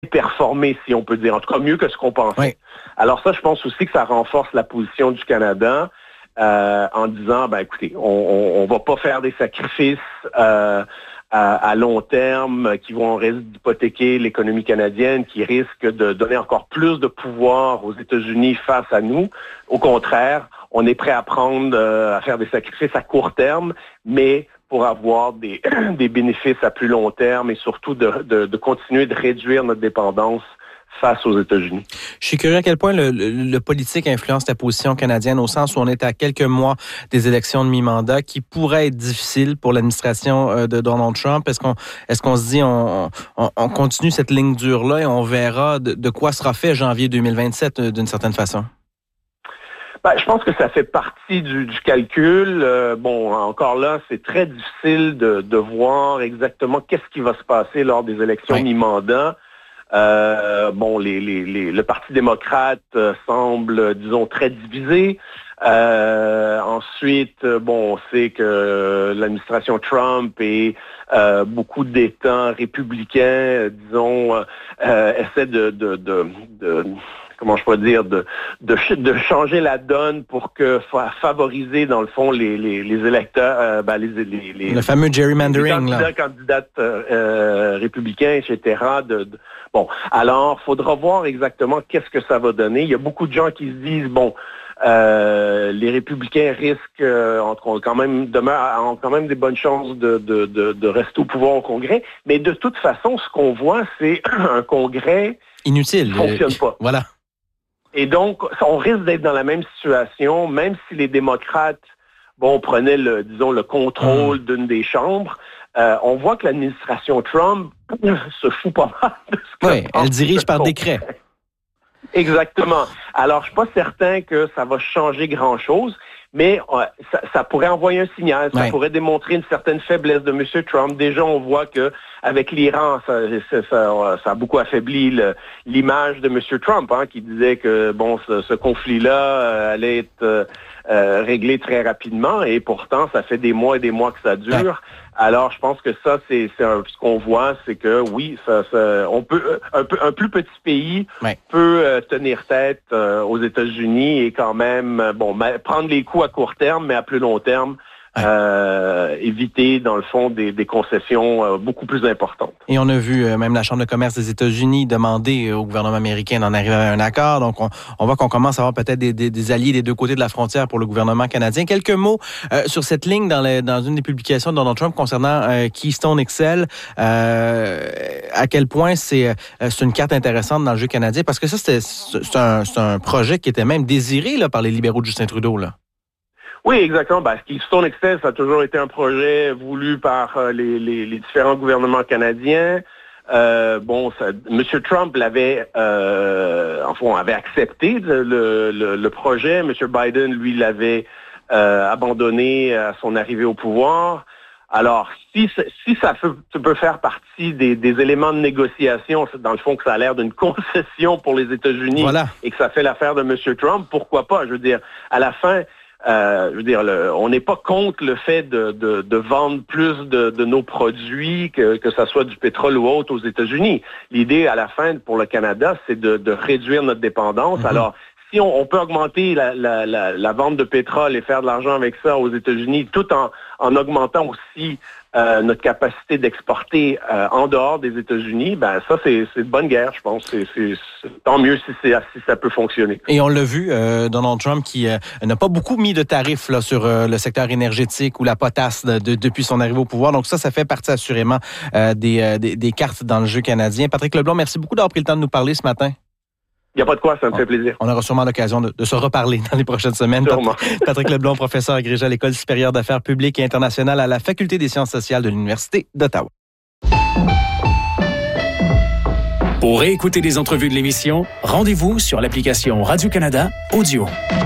performé, si on peut dire, en tout cas mieux que ce qu'on pensait. Oui. Alors ça, je pense aussi que ça renforce la position du Canada en disant, écoutez, on va pas faire des sacrifices à long terme qui vont risquer d'hypothéquer l'économie canadienne, qui risquent de donner encore plus de pouvoir aux États-Unis face à nous. Au contraire, on est prêt à à faire des sacrifices à court terme, mais pour avoir des bénéfices à plus long terme et surtout de continuer de réduire notre dépendance face aux États-Unis. Je suis curieux à quel point le politique influence la position canadienne au sens où on est à quelques mois des élections de mi-mandat qui pourraient être difficiles pour l'administration de Donald Trump. Est-ce qu'on se dit on continue cette ligne dure-là et on verra de quoi sera fait janvier 2027 d'une certaine façon? Je pense que ça fait partie du calcul. Encore là, c'est très difficile de voir exactement qu'est-ce qui va se passer lors des élections mi-mandat. Le Parti démocrate semble, disons, très divisé. Ensuite, on sait que l'administration Trump et beaucoup d'États républicains, essaient comment je pourrais dire, de changer la donne pour favoriser, dans le fond, les électeurs, le fameux gerrymandering, les candidats républicains, etc. Alors, faudra voir exactement qu'est-ce que ça va donner. Il y a beaucoup de gens qui se disent, les républicains risquent, ont quand même des bonnes chances de rester au pouvoir au Congrès. Mais de toute façon, ce qu'on voit, c'est un Congrès inutile. Qui ne fonctionne pas. Voilà. Et donc, on risque d'être dans la même situation, même si les démocrates, prenaient le contrôle d'une des chambres. On voit que l'administration Trump se fout pas mal de ce que elle dirige par décret. Exactement. Alors, je suis pas certain que ça va changer grand-chose, mais ça pourrait envoyer un signal, ça pourrait démontrer une certaine faiblesse de M. Trump. Déjà, on voit que avec l'Iran, ça a beaucoup affaibli l'image de M. Trump, qui disait que ce conflit-là allait être réglé très rapidement, et pourtant, ça fait des mois et des mois que ça dure. Ouais. Alors, je pense que ça, c'est ce qu'on voit, c'est que oui, on peut un plus petit pays peut tenir tête aux États-Unis et quand même prendre les coups à court terme, mais à plus long terme. Éviter, dans le fond, des concessions beaucoup plus importantes. Et on a vu même la Chambre de commerce des États-Unis demander au gouvernement américain d'en arriver à un accord. Donc, on voit qu'on commence à avoir peut-être des alliés des deux côtés de la frontière pour le gouvernement canadien. Quelques mots sur cette ligne dans une des publications de Donald Trump concernant Keystone XL. À quel point c'est une carte intéressante dans le jeu canadien, parce que ça, c'est un projet qui était même désiré là, par les libéraux de Justin Trudeau, là. Oui, exactement. Keystone XL, ça a toujours été un projet voulu par les différents gouvernements canadiens. M. Trump avait accepté le projet. M. Biden, lui, l'avait abandonné à son arrivée au pouvoir. Alors, si ça peut faire partie des éléments de négociation, dans le fond que ça a l'air d'une concession pour les États-Unis et que ça fait l'affaire de M. Trump, pourquoi pas? Je veux dire, à la fin... on n'est pas contre le fait de vendre plus de nos produits, que ça soit du pétrole ou autre aux États-Unis. L'idée, à la fin, pour le Canada, c'est de réduire notre dépendance. Mm-hmm. Alors, si on peut augmenter la vente de pétrole et faire de l'argent avec ça aux États-Unis, tout en augmentant aussi notre capacité d'exporter en dehors des États-Unis, ça, c'est de bonne guerre, je pense. C'est tant mieux si ça peut fonctionner. Et on l'a vu, Donald Trump qui n'a pas beaucoup mis de tarifs là, sur le secteur énergétique ou la potasse depuis son arrivée au pouvoir. Donc ça fait partie assurément des cartes dans le jeu canadien. Patrick Leblanc, merci beaucoup d'avoir pris le temps de nous parler ce matin. Il n'y a pas de quoi, ça me fait plaisir. On aura sûrement l'occasion de se reparler dans les prochaines semaines. Patrick Leblanc, professeur agrégé à l'École supérieure d'affaires publiques et internationales à la Faculté des sciences sociales de l'Université d'Ottawa. Pour réécouter des entrevues de l'émission, rendez-vous sur l'application Radio-Canada Audio.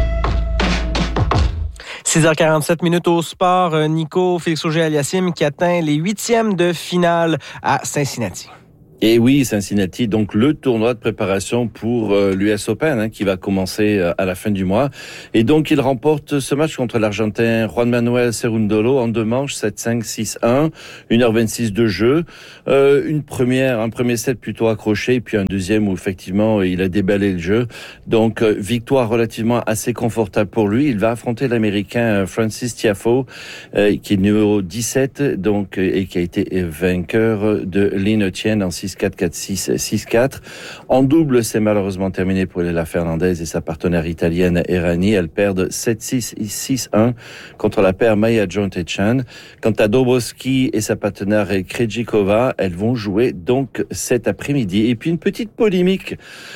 6h47 au sport. Nico, Félix Auger-Aliassime qui atteint les 8e de finale à Cincinnati. Et oui, Cincinnati, donc le tournoi de préparation pour l'US Open qui va commencer à la fin du mois. Et donc il remporte ce match contre l'Argentin Juan Manuel Cerundolo en 2 manches, 7-5, 6-1, 1h26 de jeu. Un premier set plutôt accroché, et puis un deuxième où effectivement il a déballé le jeu. Donc victoire relativement assez confortable pour lui. Il va affronter l'Américain Francis Tiafoe, qui est numéro 17, donc, et qui a été vainqueur de Lin Tien en 6-4, 4-6, 6-4. En double, c'est malheureusement terminé pour Lela Fernandez et sa partenaire italienne Errani. Elles perdent 7-6, 6-1 contre la paire Maja Jon-Techan. Quant à Dobrowski et sa partenaire Krejcikova, elles vont jouer donc cet après-midi. Et puis une petite polémique.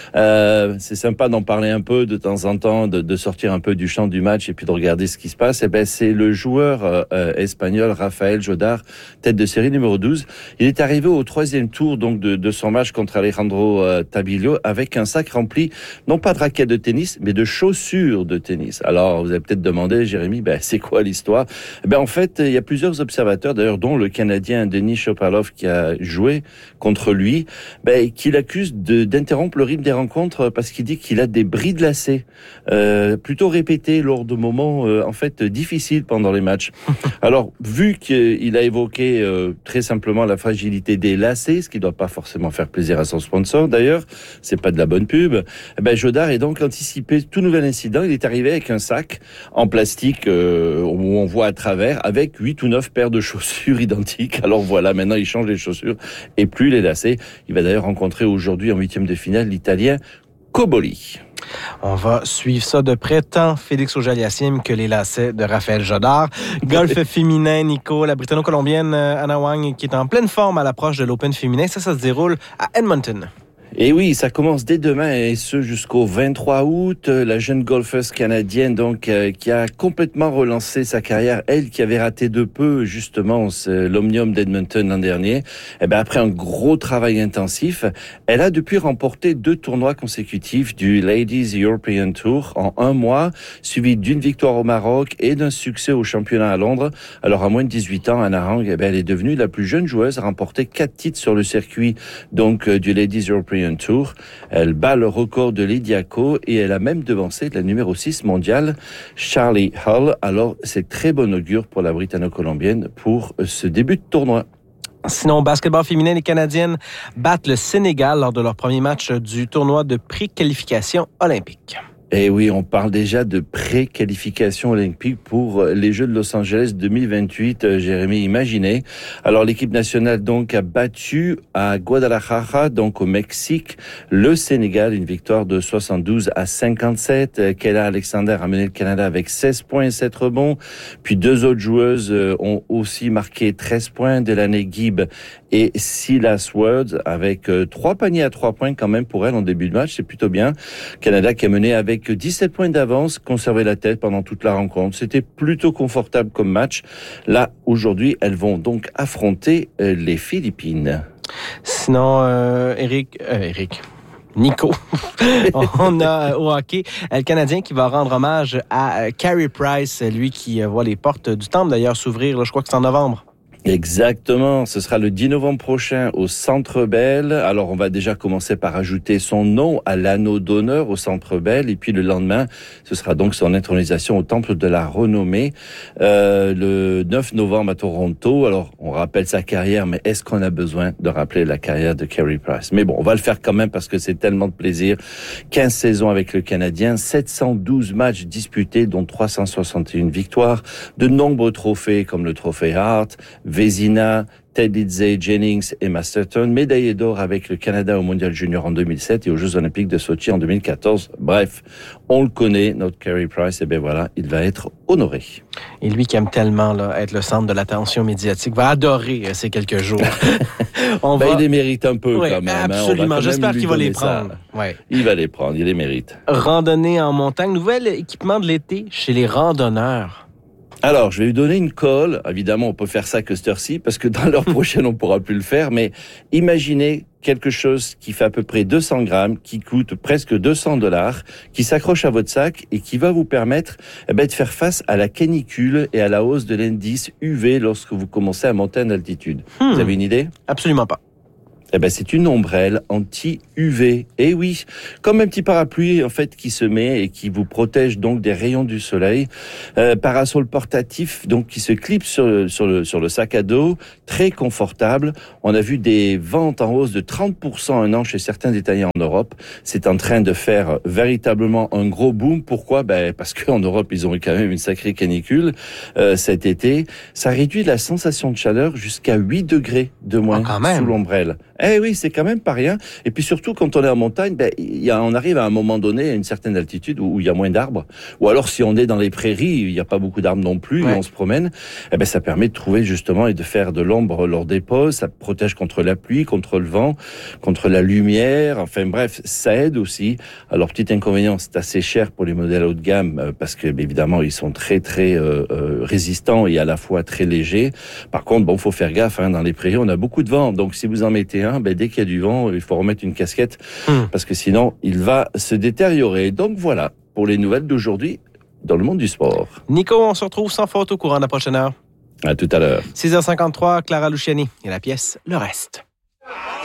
C'est sympa d'en parler un peu de temps en temps, de sortir un peu du champ du match et puis de regarder ce qui se passe. C'est le joueur espagnol Rafael Jodar, tête de série numéro 12. Il est arrivé au 3e tour donc de son match contre Alejandro Tabilio avec un sac rempli, non pas de raquettes de tennis, mais de chaussures de tennis. Alors, vous avez peut-être demandé, Jérémy, c'est quoi l'histoire? En fait, il y a plusieurs observateurs, d'ailleurs, dont le Canadien Denis Shapovalov qui a joué contre lui, qui l'accuse d'interrompre le rythme des rencontres parce qu'il dit qu'il a des bris de lacets, plutôt répétés lors de moments, difficiles pendant les matchs. Alors, vu qu'il a évoqué très simplement la fragilité des lacets, ce qui ne doit pas forcément faire plaisir à son sponsor, d'ailleurs, c'est pas de la bonne pub, Jodar est donc anticipé tout nouvel incident. Il est arrivé avec un sac en plastique où on voit à travers, avec 8 ou 9 paires de chaussures identiques. Alors voilà, maintenant il change les chaussures et plus les lacets. Il va d'ailleurs rencontrer aujourd'hui en 8e de finale l'Italien Cobolli. On va suivre ça de près, tant Félix Auger-Aliassime que les lacets de Raphaël Jodar. Golf féminin, Nico, la Britanno-Colombienne Anna Wang qui est en pleine forme à l'approche de l'Open féminin. Ça se déroule à Edmonton. Et oui, ça commence dès demain et ce jusqu'au 23 août. La jeune golfeuse canadienne donc qui a complètement relancé sa carrière, elle qui avait raté de peu justement l'Omnium d'Edmonton l'an dernier. Après un gros travail intensif, elle a depuis remporté 2 tournois consécutifs du Ladies European Tour en 1 mois, suivi d'une victoire au Maroc et d'un succès au championnat à Londres. Alors à moins de 18 ans, Anna Wang, elle est devenue la plus jeune joueuse à remporter 4 titres sur le circuit donc du Ladies European Tour. Elle bat le record de Lydia Ko et elle a même devancé la numéro 6 mondiale, Charlie Hull. Alors, c'est très bon augure pour la Britanno-Colombienne pour ce début de tournoi. Sinon, basketball féminin, les Canadiennes battent le Sénégal lors de leur premier match du tournoi de pré-qualification olympique. Et oui, on parle déjà de pré-qualification olympique pour les Jeux de Los Angeles 2028. Jérémy, imaginez. Alors, l'équipe nationale donc a battu à Guadalajara, donc au Mexique, le Sénégal, une victoire de 72-57. Kayla Alexander a mené le Canada avec 16 points et 7 rebonds. Puis 2 autres joueuses ont aussi marqué 13 points, Delaney Gibb et Silas Words, avec 3 paniers à 3 points quand même pour elle en début de match. C'est plutôt bien. Canada qui a mené avec 17 points d'avance, conservé la tête pendant toute la rencontre. C'était plutôt confortable comme match. Là, aujourd'hui, elles vont donc affronter les Philippines. Sinon, Nico, on a au hockey le Canadien qui va rendre hommage à Carey Price, lui qui voit les portes du temple d'ailleurs s'ouvrir, je crois que c'est en novembre. Exactement, ce sera le 10 novembre prochain au Centre Bell. Alors on va déjà commencer par ajouter son nom à l'anneau d'honneur au Centre Bell et puis le lendemain, ce sera donc son intronisation au Temple de la Renommée le 9 novembre à Toronto. Alors on rappelle sa carrière, mais est-ce qu'on a besoin de rappeler la carrière de Carey Price? Mais bon, on va le faire quand même parce que c'est tellement de plaisir. 15 saisons avec le Canadien, 712 matchs disputés dont 361 victoires, de nombreux trophées comme le trophée Hart, Vezina, Ted Lindsay, Jennings et Masterton, médaillé d'or avec le Canada au Mondial Junior en 2007 et aux Jeux Olympiques de Sochi en 2014. Bref, on le connaît, notre Carey Price, et voilà, il va être honoré. Et lui qui aime tellement être le centre de l'attention médiatique, va adorer ces quelques jours. Il les mérite un peu quand même. Absolument, j'espère qu'il va les prendre. Ouais. Il va les prendre, il les mérite. Randonnée en montagne, nouvel équipement de l'été chez les randonneurs. Alors, je vais lui donner une colle. Évidemment, on peut faire ça que cette heure-ci, parce que dans l'heure prochaine, on pourra plus le faire. Mais imaginez quelque chose qui fait à peu près 200 grammes, qui coûte presque $200, qui s'accroche à votre sac et qui va vous permettre de faire face à la canicule et à la hausse de l'indice UV lorsque vous commencez à monter en altitude. Vous avez une idée? Absolument pas. Eh ben, c'est une ombrelle anti-UV. Eh oui, comme un petit parapluie en fait qui se met et qui vous protège donc des rayons du soleil. Parasol portatif donc qui se clipse sur le sac à dos, très confortable. On a vu des ventes en hausse de 30% un an chez certains détaillants en Europe. C'est en train de faire véritablement un gros boom. Pourquoi ? Ben parce qu'en Europe ils ont eu quand même une sacrée canicule cet été. Ça réduit la sensation de chaleur jusqu'à 8 degrés de moins sous l'ombrelle. Eh oui, c'est quand même pas rien. Et puis surtout, quand on est en montagne, on arrive à un moment donné à une certaine altitude où il y a moins d'arbres. Ou alors, si on est dans les prairies, il n'y a pas beaucoup d'arbres non plus, et on se promène, ça permet de trouver justement et de faire de l'ombre lors des pauses. Ça protège contre la pluie, contre le vent, contre la lumière. Enfin bref, ça aide aussi. Alors, petit inconvénient, c'est assez cher pour les modèles haut de gamme parce que, évidemment, ils sont très, très résistants et à la fois très légers. Par contre, faut faire gaffe. Dans les prairies, on a beaucoup de vent. Donc, si vous en mettez un, dès qu'il y a du vent, il faut remettre une casquette parce que sinon, il va se détériorer. Donc voilà, pour les nouvelles d'aujourd'hui dans le monde du sport. Nico, on se retrouve sans faute au courant de la prochaine heure. À tout à l'heure. 6h53, Clara Luciani et la pièce Le Reste.